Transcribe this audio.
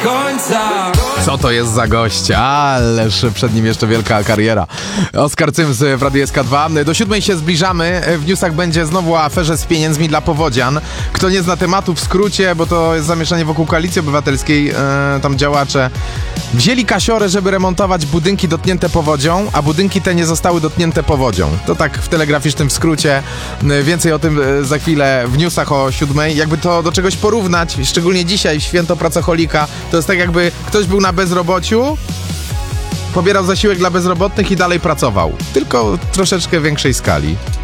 końca. Co to jest za gość? Ależ przed nim jeszcze wielka kariera. Oskar Cyms w Radiu SK2. Do 7 się zbliżamy. W newsach będzie znowu o aferze z pieniędzmi dla powodzian. Kto nie zna tematu, w skrócie, bo to jest zamieszanie wokół Koalicji Obywatelskiej, tam działacze wzięli kasiorę, żeby remontować budynki dotknięte powodzią, a budynki te nie zostały dotknięte powodzią. To tak w telegraficznym skrócie. Więcej o tym za chwilę w newsach o 7. Jakby to do czegoś porównać, szczególnie dzisiaj, w święto pracocholika, to jest tak, jakby ktoś był na bezrobociu, pobierał zasiłek dla bezrobotnych i dalej pracował. Tylko w troszeczkę większej skali.